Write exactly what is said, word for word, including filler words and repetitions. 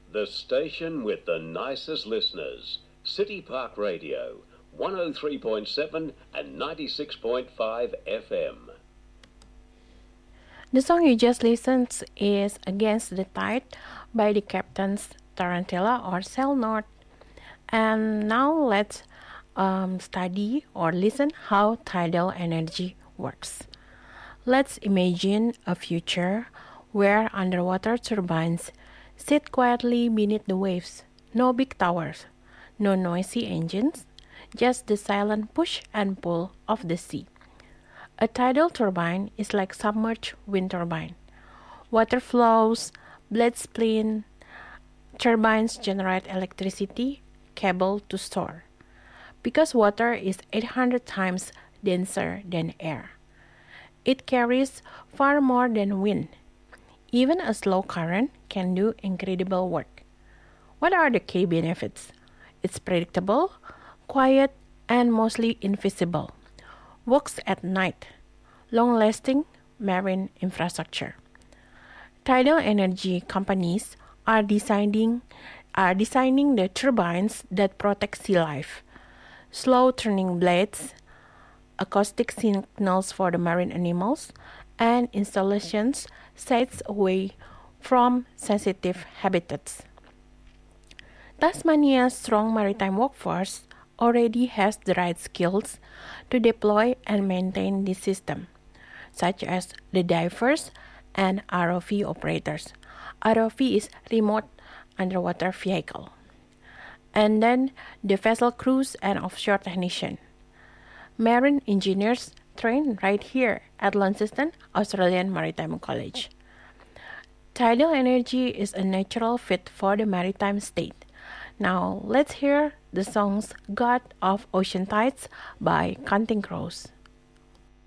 The station with the nicest listeners. City Park Radio, one oh three point seven and ninety-six point five F M. The song you just listened is Against the Tide by the Captains Tarantella or Sail North. And now let's um, study or listen how tidal energy works. Let's imagine a future where underwater turbines sit quietly beneath the waves. No big towers, no noisy engines, just the silent push and pull of the sea. A tidal turbine is like submerged wind turbine. Water flows, blades spin, turbines generate electricity, cable to store. Because water is eight hundred times denser than air, it carries far more than wind. Even a slow current can do incredible work. What are the key benefits? It's predictable, quiet, and mostly invisible. Works at night. Long-lasting marine infrastructure. Tidal energy companies are designing are designing the turbines that protect sea life. Slow turning blades, acoustic signals for the marine animals, and installations sets away from sensitive habitats. Tasmania's strong maritime workforce already has the right skills to deploy and maintain this system, such as the divers and R O V operators. R O V is remote underwater vehicle. And then the vessel crews and offshore technician. Marine engineers trained right here at Launceston Australian Maritime College. Tidal energy is a natural fit for the maritime state. Now let's hear the songs God of Ocean Tides by Counting Crows.